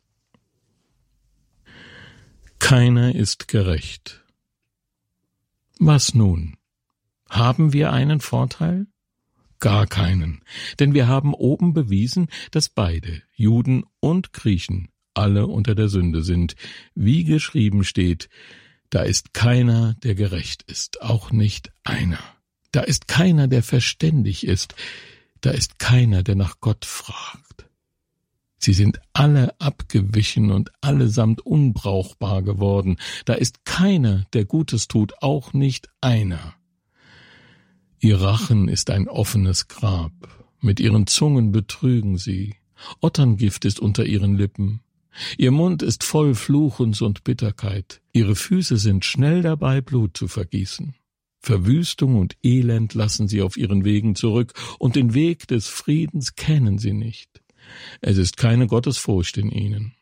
Keiner ist gerecht. Was nun? Haben wir einen Vorteil? Gar keinen, denn wir haben oben bewiesen, dass beide, Juden und Griechen, alle unter der Sünde sind, wie geschrieben steht, da ist keiner, der gerecht ist, auch nicht einer. Da ist keiner, der verständig ist, da ist keiner, der nach Gott fragt. Sie sind alle abgewichen und allesamt unbrauchbar geworden, da ist keiner, der Gutes tut, auch nicht einer. Ihr Rachen ist ein offenes Grab, mit ihren Zungen betrügen sie, Otterngift ist unter ihren Lippen. Ihr Mund ist voll Fluchens und Bitterkeit, ihre Füße sind schnell dabei, Blut zu vergießen. Verwüstung und Elend lassen sie auf ihren Wegen zurück, und den Weg des Friedens kennen sie nicht. Es ist keine Gottesfurcht in ihnen.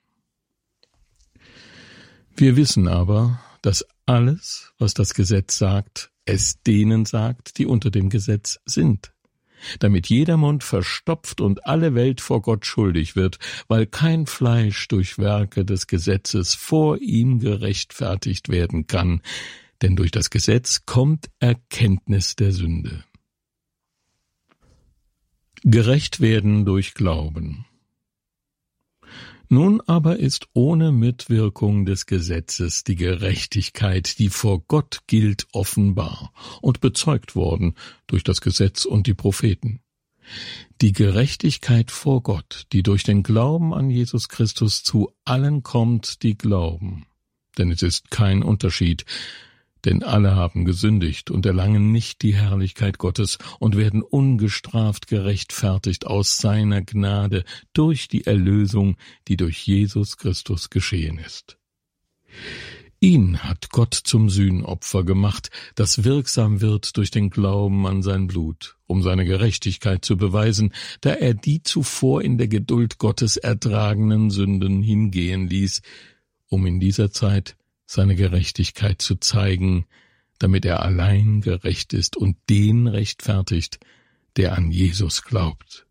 Wir wissen aber, dass alles, was das Gesetz sagt, es denen sagt, die unter dem Gesetz sind, damit jeder Mund verstopft und alle Welt vor Gott schuldig wird, weil kein Fleisch durch Werke des Gesetzes vor ihm gerechtfertigt werden kann, denn durch das Gesetz kommt Erkenntnis der Sünde. Gerecht werden durch Glauben. Nun aber ist ohne Mitwirkung des Gesetzes die Gerechtigkeit, die vor Gott gilt, offenbar und bezeugt worden durch das Gesetz und die Propheten. Die Gerechtigkeit vor Gott, die durch den Glauben an Jesus Christus zu allen kommt, die glauben. Denn es ist kein Unterschied, denn alle haben gesündigt und erlangen nicht die Herrlichkeit Gottes und werden ungestraft gerechtfertigt aus seiner Gnade durch die Erlösung, die durch Jesus Christus geschehen ist. Ihn hat Gott zum Sühnopfer gemacht, das wirksam wird durch den Glauben an sein Blut, um seine Gerechtigkeit zu beweisen, da er die zuvor in der Geduld Gottes ertragenen Sünden hingehen ließ, um in dieser Zeit seine Gerechtigkeit zu zeigen, damit er allein gerecht ist und den rechtfertigt, der an Jesus glaubt.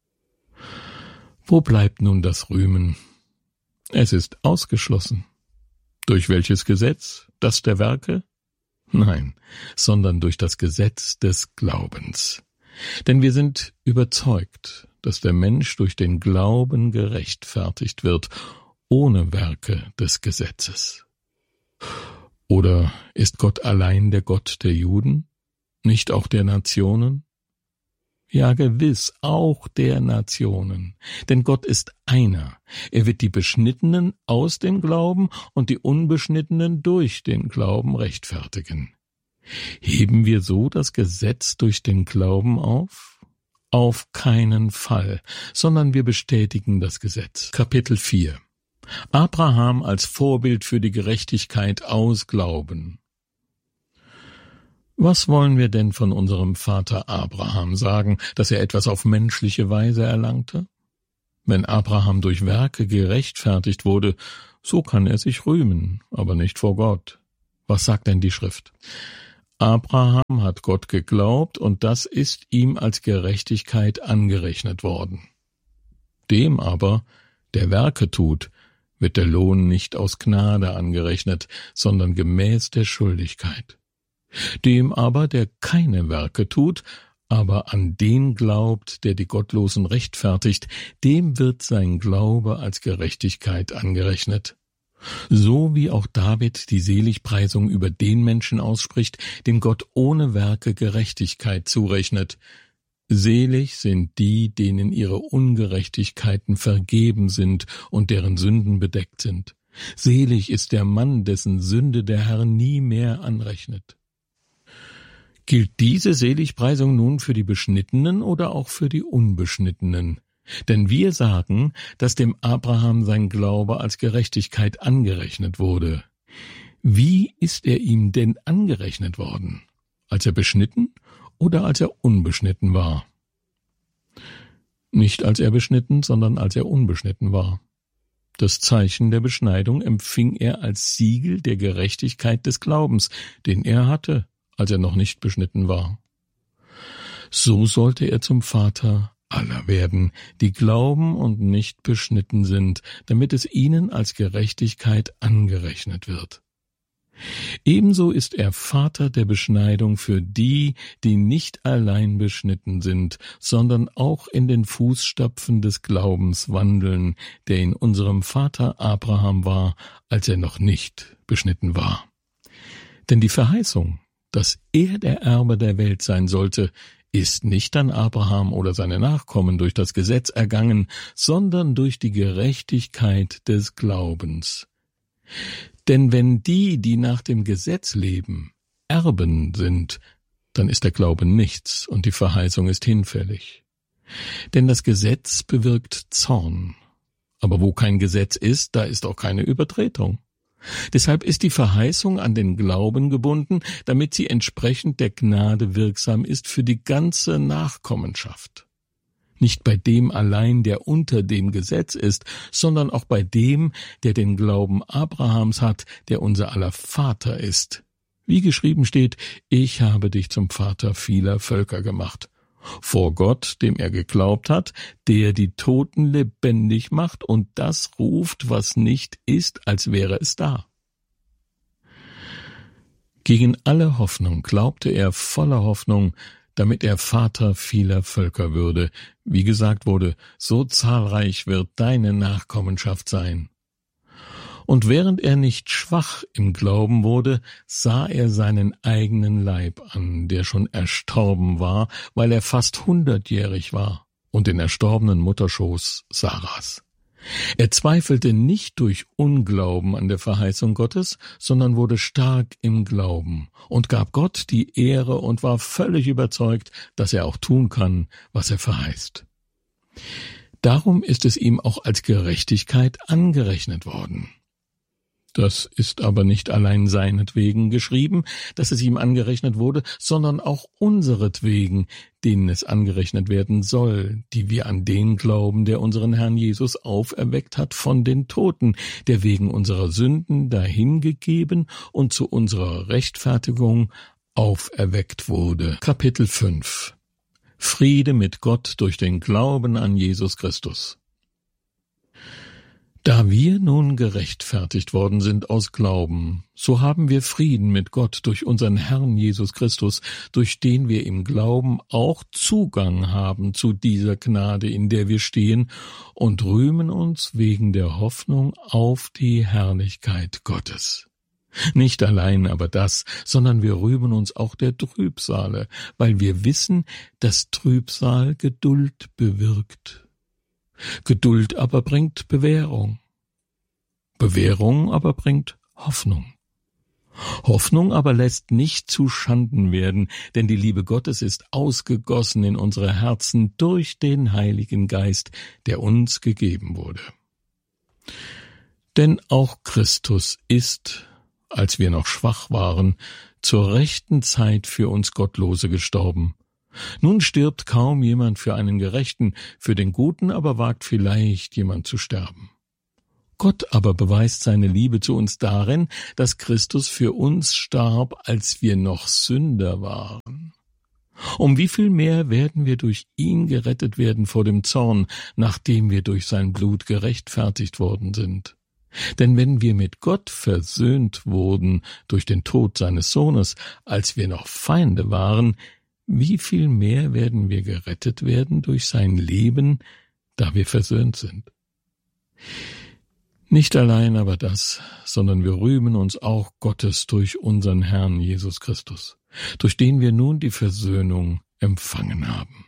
Wo bleibt nun das Rühmen? Es ist ausgeschlossen. Durch welches Gesetz? Das der Werke? Nein, sondern durch das Gesetz des Glaubens. Denn wir sind überzeugt, dass der Mensch durch den Glauben gerechtfertigt wird, ohne Werke des Gesetzes. Oder ist Gott allein der Gott der Juden, nicht auch der Nationen? Ja, gewiss, auch der Nationen, denn Gott ist einer. Er wird die Beschnittenen aus dem Glauben und die Unbeschnittenen durch den Glauben rechtfertigen. Heben wir so das Gesetz durch den Glauben auf? Auf keinen Fall, sondern wir bestätigen das Gesetz. Kapitel vier. Abraham als Vorbild für die Gerechtigkeit aus Glauben. Was wollen wir denn von unserem Vater Abraham sagen, dass er etwas auf menschliche Weise erlangte? Wenn Abraham durch Werke gerechtfertigt wurde, so kann er sich rühmen, aber nicht vor Gott. Was sagt denn die Schrift? Abraham hat Gott geglaubt, und das ist ihm als Gerechtigkeit angerechnet worden. Dem aber, der Werke tut, wird der Lohn nicht aus Gnade angerechnet, sondern gemäß der Schuldigkeit. Dem aber, der keine Werke tut, aber an den glaubt, der die Gottlosen rechtfertigt, dem wird sein Glaube als Gerechtigkeit angerechnet. So wie auch David die Seligpreisung über den Menschen ausspricht, dem Gott ohne Werke Gerechtigkeit zurechnet. Selig sind die, denen ihre Ungerechtigkeiten vergeben sind und deren Sünden bedeckt sind. Selig ist der Mann, dessen Sünde der Herr nie mehr anrechnet. Gilt diese Seligpreisung nun für die Beschnittenen oder auch für die Unbeschnittenen? Denn wir sagen, dass dem Abraham sein Glaube als Gerechtigkeit angerechnet wurde. Wie ist er ihm denn angerechnet worden? Als er beschnitten oder als er unbeschnitten war? Nicht als er beschnitten, sondern als er unbeschnitten war. Das Zeichen der Beschneidung empfing er als Siegel der Gerechtigkeit des Glaubens, den er hatte, als er noch nicht beschnitten war. So sollte er zum Vater aller werden, die glauben und nicht beschnitten sind, damit es ihnen als Gerechtigkeit angerechnet wird. Ebenso ist er Vater der Beschneidung für die, die nicht allein beschnitten sind, sondern auch in den Fußstapfen des Glaubens wandeln, der in unserem Vater Abraham war, als er noch nicht beschnitten war. Denn die Verheißung, dass er der Erbe der Welt sein sollte, ist nicht an Abraham oder seine Nachkommen durch das Gesetz ergangen, sondern durch die Gerechtigkeit des Glaubens. Denn wenn die, die nach dem Gesetz leben, Erben sind, dann ist der Glaube nichts und die Verheißung ist hinfällig. Denn das Gesetz bewirkt Zorn. Aber wo kein Gesetz ist, da ist auch keine Übertretung. Deshalb ist die Verheißung an den Glauben gebunden, damit sie entsprechend der Gnade wirksam ist für die ganze Nachkommenschaft. Nicht bei dem allein, der unter dem Gesetz ist, sondern auch bei dem, der den Glauben Abrahams hat, der unser aller Vater ist. Wie geschrieben steht, ich habe dich zum Vater vieler Völker gemacht. Vor Gott, dem er geglaubt hat, der die Toten lebendig macht und das ruft, was nicht ist, als wäre es da. Gegen alle Hoffnung glaubte er voller Hoffnung, damit er Vater vieler Völker würde. Wie gesagt wurde, so zahlreich wird deine Nachkommenschaft sein. Und während er nicht schwach im Glauben wurde, sah er seinen eigenen Leib an, der schon erstorben war, weil er fast hundertjährig war, und den erstorbenen Mutterschoß Saras. Er zweifelte nicht durch Unglauben an der Verheißung Gottes, sondern wurde stark im Glauben und gab Gott die Ehre und war völlig überzeugt, dass er auch tun kann, was er verheißt. Darum ist es ihm auch als Gerechtigkeit angerechnet worden. Das ist aber nicht allein seinetwegen geschrieben, dass es ihm angerechnet wurde, sondern auch unseretwegen, denen es angerechnet werden soll, die wir an den glauben, der unseren Herrn Jesus auferweckt hat von den Toten, der wegen unserer Sünden dahingegeben und zu unserer Rechtfertigung auferweckt wurde. Kapitel fünf. Friede mit Gott durch den Glauben an Jesus Christus. Da wir nun gerechtfertigt worden sind aus Glauben, so haben wir Frieden mit Gott durch unseren Herrn Jesus Christus, durch den wir im Glauben auch Zugang haben zu dieser Gnade, in der wir stehen, und rühmen uns wegen der Hoffnung auf die Herrlichkeit Gottes. Nicht allein aber das, sondern wir rühmen uns auch der Trübsale, weil wir wissen, dass Trübsal Geduld bewirkt. Geduld aber bringt Bewährung. Bewährung aber bringt Hoffnung. Hoffnung aber lässt nicht zu Schanden werden, denn die Liebe Gottes ist ausgegossen in unsere Herzen durch den Heiligen Geist, der uns gegeben wurde. Denn auch Christus ist, als wir noch schwach waren, zur rechten Zeit für uns Gottlose gestorben. Nun stirbt kaum jemand für einen Gerechten, für den Guten aber wagt vielleicht jemand zu sterben. Gott aber beweist seine Liebe zu uns darin, dass Christus für uns starb, als wir noch Sünder waren. Um wie viel mehr werden wir durch ihn gerettet werden vor dem Zorn, nachdem wir durch sein Blut gerechtfertigt worden sind. Denn wenn wir mit Gott versöhnt wurden durch den Tod seines Sohnes, als wir noch Feinde waren, wie viel mehr werden wir gerettet werden durch sein Leben, da wir versöhnt sind. Nicht allein aber das, sondern wir rühmen uns auch Gottes durch unseren Herrn Jesus Christus, durch den wir nun die Versöhnung empfangen haben.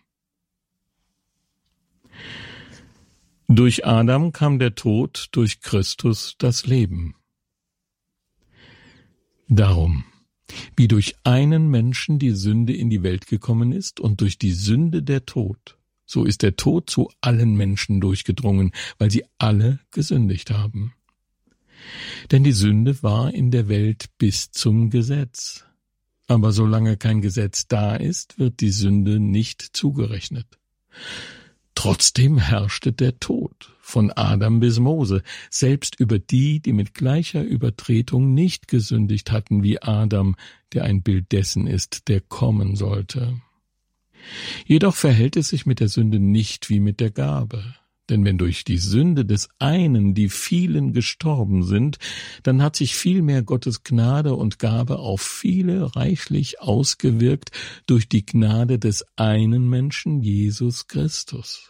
Durch Adam kam der Tod, durch Christus das Leben. Darum, wie durch einen Menschen die Sünde in die Welt gekommen ist und durch die Sünde der Tod, so ist der Tod zu allen Menschen durchgedrungen, weil sie alle gesündigt haben. Denn die Sünde war in der Welt bis zum Gesetz. Aber solange kein Gesetz da ist, wird die Sünde nicht zugerechnet. Trotzdem herrschte der Tod, von Adam bis Mose, selbst über die, die mit gleicher Übertretung nicht gesündigt hatten wie Adam, der ein Bild dessen ist, der kommen sollte. Jedoch verhält es sich mit der Sünde nicht wie mit der Gabe. Denn wenn durch die Sünde des einen die vielen gestorben sind, dann hat sich vielmehr Gottes Gnade und Gabe auf viele reichlich ausgewirkt durch die Gnade des einen Menschen, Jesus Christus.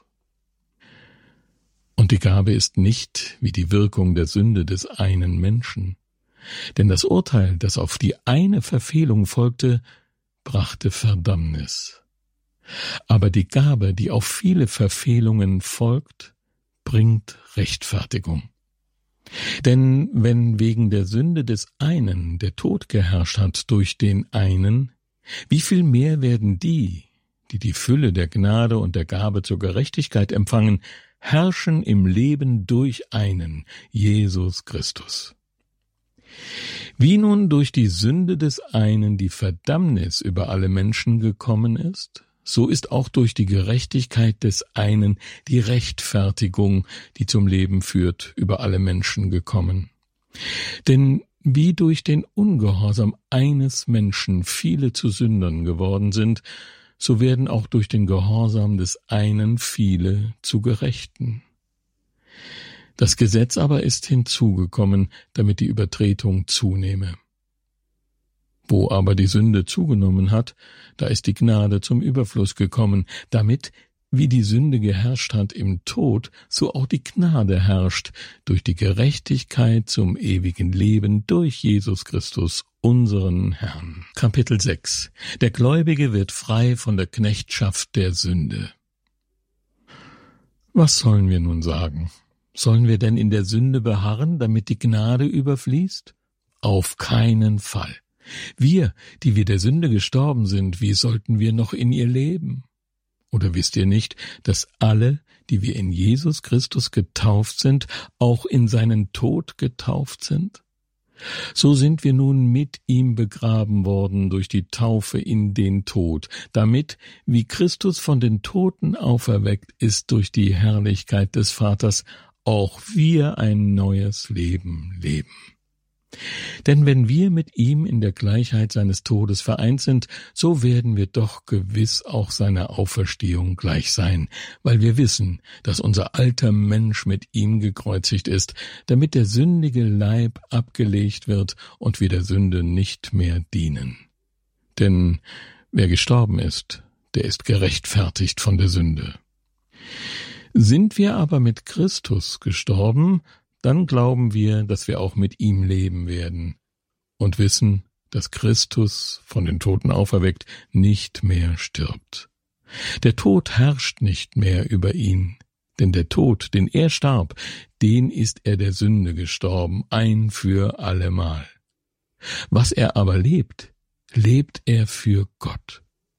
Und die Gabe ist nicht wie die Wirkung der Sünde des einen Menschen. Denn das Urteil, das auf die eine Verfehlung folgte, brachte Verdammnis. Aber die Gabe, die auf viele Verfehlungen folgt, bringt Rechtfertigung. Denn wenn wegen der Sünde des einen der Tod geherrscht hat durch den einen, wie viel mehr werden die, die die Fülle der Gnade und der Gabe zur Gerechtigkeit empfangen, herrschen im Leben durch einen, Jesus Christus. Wie nun durch die Sünde des einen die Verdammnis über alle Menschen gekommen ist, so ist auch durch die Gerechtigkeit des einen die Rechtfertigung, die zum Leben führt, über alle Menschen gekommen. Denn wie durch den Ungehorsam eines Menschen viele zu Sündern geworden sind, so werden auch durch den Gehorsam des einen viele zu Gerechten. Das Gesetz aber ist hinzugekommen, damit die Übertretung zunehme. Wo aber die Sünde zugenommen hat, da ist die Gnade zum Überfluss gekommen, damit, wie die Sünde geherrscht hat im Tod, so auch die Gnade herrscht durch die Gerechtigkeit zum ewigen Leben durch Jesus Christus, unseren Herrn. Kapitel sechs. Der Gläubige wird frei von der Knechtschaft der Sünde. Was sollen wir nun sagen? Sollen wir denn in der Sünde beharren, damit die Gnade überfließt? Auf keinen Fall. Wir, die wir der Sünde gestorben sind, wie sollten wir noch in ihr leben? Oder wisst ihr nicht, dass alle, die wir in Jesus Christus getauft sind, auch in seinen Tod getauft sind? So sind wir nun mit ihm begraben worden durch die Taufe in den Tod, damit, wie Christus von den Toten auferweckt ist durch die Herrlichkeit des Vaters, auch wir ein neues Leben leben. Denn wenn wir mit ihm in der Gleichheit seines Todes vereint sind, so werden wir doch gewiss auch seiner Auferstehung gleich sein, weil wir wissen, dass unser alter Mensch mit ihm gekreuzigt ist, damit der sündige Leib abgelegt wird und wir der Sünde nicht mehr dienen. Denn wer gestorben ist, der ist gerechtfertigt von der Sünde. Sind wir aber mit Christus gestorben, dann glauben wir, dass wir auch mit ihm leben werden und wissen, dass Christus, von den Toten auferweckt, nicht mehr stirbt. Der Tod herrscht nicht mehr über ihn, denn der Tod, den er starb, den ist er der Sünde gestorben, ein für allemal. Was er aber lebt, lebt er für Gott.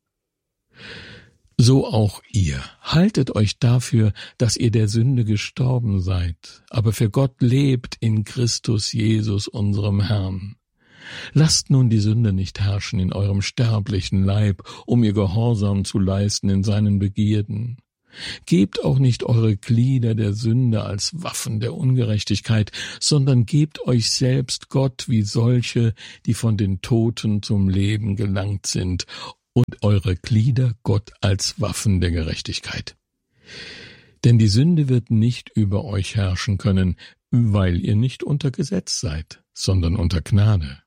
So auch ihr. Haltet euch dafür, dass ihr der Sünde gestorben seid, aber für Gott lebt in Christus Jesus, unserem Herrn. Lasst nun die Sünde nicht herrschen in eurem sterblichen Leib, um ihr Gehorsam zu leisten in seinen Begierden. Gebt auch nicht eure Glieder der Sünde als Waffen der Ungerechtigkeit, sondern gebt euch selbst Gott wie solche, die von den Toten zum Leben gelangt sind, und eure Glieder Gott als Waffen der Gerechtigkeit. Denn die Sünde wird nicht über euch herrschen können, weil ihr nicht unter Gesetz seid, sondern unter Gnade.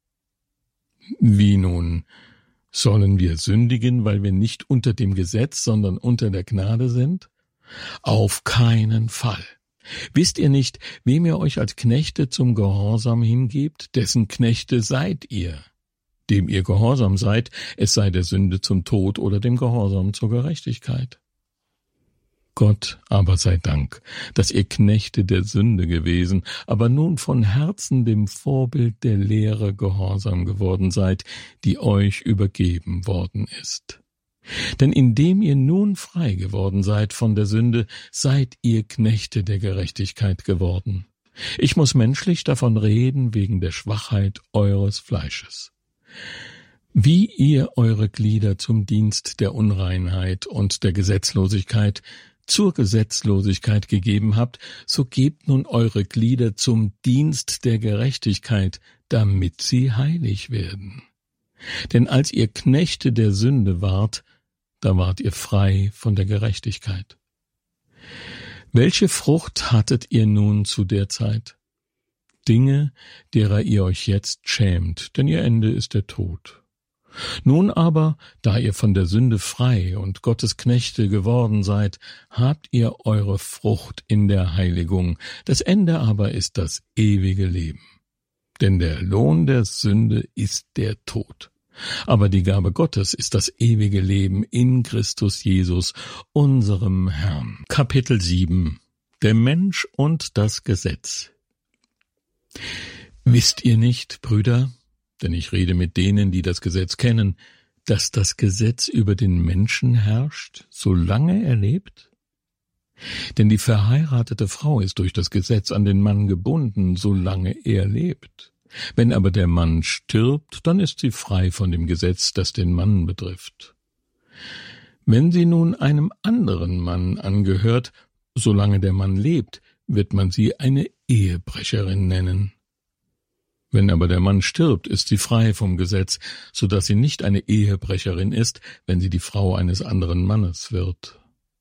Wie nun? Sollen wir sündigen, weil wir nicht unter dem Gesetz, sondern unter der Gnade sind? Auf keinen Fall. Wisst ihr nicht, wem ihr euch als Knechte zum Gehorsam hingebt, dessen Knechte seid ihr? Dem ihr gehorsam seid, es sei der Sünde zum Tod oder dem Gehorsam zur Gerechtigkeit. Gott aber sei Dank, dass ihr Knechte der Sünde gewesen, aber nun von Herzen dem Vorbild der Lehre gehorsam geworden seid, die euch übergeben worden ist. Denn indem ihr nun frei geworden seid von der Sünde, seid ihr Knechte der Gerechtigkeit geworden. Ich muss menschlich davon reden wegen der Schwachheit eures Fleisches. Wie ihr eure Glieder zum Dienst der Unreinheit und der Gesetzlosigkeit zur Gesetzlosigkeit gegeben habt, so gebt nun eure Glieder zum Dienst der Gerechtigkeit, damit sie heilig werden. Denn als ihr Knechte der Sünde wart, da wart ihr frei von der Gerechtigkeit. Welche Frucht hattet ihr nun zu der Zeit? Dinge, derer ihr euch jetzt schämt, denn ihr Ende ist der Tod. Nun aber, da ihr von der Sünde frei und Gottes Knechte geworden seid, habt ihr eure Frucht in der Heiligung, das Ende aber ist das ewige Leben. Denn der Lohn der Sünde ist der Tod. Aber die Gabe Gottes ist das ewige Leben in Christus Jesus, unserem Herrn. Kapitel sieben. Der Mensch und das Gesetz. Wisst ihr nicht, Brüder, denn ich rede mit denen, die das Gesetz kennen, dass das Gesetz über den Menschen herrscht, solange er lebt? Denn die verheiratete Frau ist durch das Gesetz an den Mann gebunden, solange er lebt. Wenn aber der Mann stirbt, dann ist sie frei von dem Gesetz, das den Mann betrifft. Wenn sie nun einem anderen Mann angehört, solange der Mann lebt, wird man sie eine Ehebrecherin nennen. Wenn aber der Mann stirbt, ist sie frei vom Gesetz, so dass sie nicht eine Ehebrecherin ist, wenn sie die Frau eines anderen Mannes wird.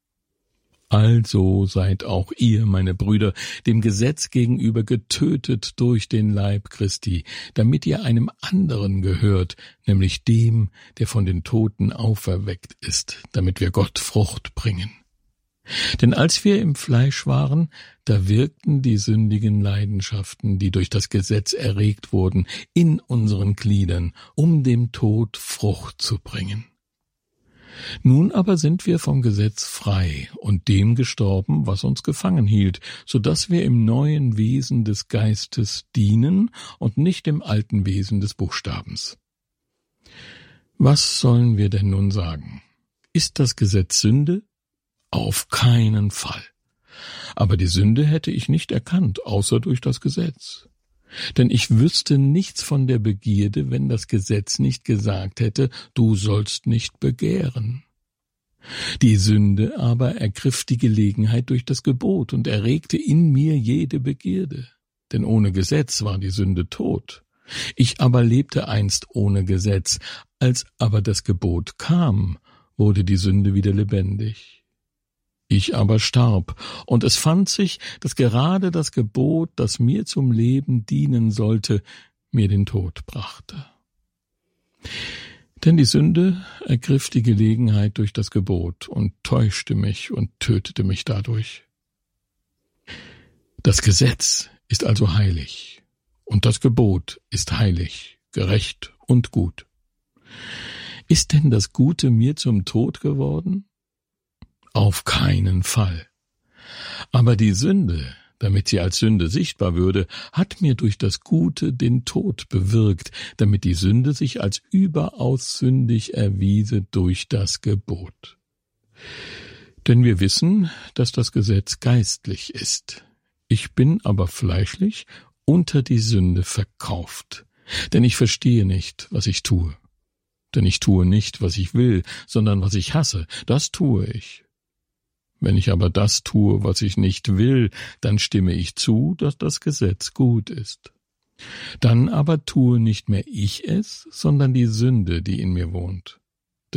Also seid auch ihr, meine Brüder, dem Gesetz gegenüber getötet durch den Leib Christi, damit ihr einem anderen gehört, nämlich dem, der von den Toten auferweckt ist, damit wir Gott Frucht bringen. Denn als wir im Fleisch waren, da wirkten die sündigen Leidenschaften, die durch das Gesetz erregt wurden, in unseren Gliedern, um dem Tod Frucht zu bringen. Nun aber sind wir vom Gesetz frei und dem gestorben, was uns gefangen hielt, so dass wir im neuen Wesen des Geistes dienen und nicht im alten Wesen des Buchstabens. Was sollen wir denn nun sagen? Ist das Gesetz Sünde? Auf keinen Fall. Aber die Sünde hätte ich nicht erkannt, außer durch das Gesetz. Denn ich wüsste nichts von der Begierde, wenn das Gesetz nicht gesagt hätte, du sollst nicht begehren. Die Sünde aber ergriff die Gelegenheit durch das Gebot und erregte in mir jede Begierde. Denn ohne Gesetz war die Sünde tot. Ich aber lebte einst ohne Gesetz. Als aber das Gebot kam, wurde die Sünde wieder lebendig. Ich aber starb, und es fand sich, dass gerade das Gebot, das mir zum Leben dienen sollte, mir den Tod brachte. Denn die Sünde ergriff die Gelegenheit durch das Gebot und täuschte mich und tötete mich dadurch. Das Gesetz ist also heilig, und das Gebot ist heilig, gerecht und gut. Ist denn das Gute mir zum Tod geworden? Auf keinen Fall. Aber die Sünde, damit sie als Sünde sichtbar würde, hat mir durch das Gute den Tod bewirkt, damit die Sünde sich als überaus sündig erwiese durch das Gebot. Denn wir wissen, dass das Gesetz geistlich ist. Ich bin aber fleischlich unter die Sünde verkauft. Denn ich verstehe nicht, was ich tue. Denn ich tue nicht, was ich will, sondern was ich hasse, das tue ich. Wenn ich aber das tue, was ich nicht will, dann stimme ich zu, dass das Gesetz gut ist. Dann aber tue nicht mehr ich es, sondern die Sünde, die in mir wohnt.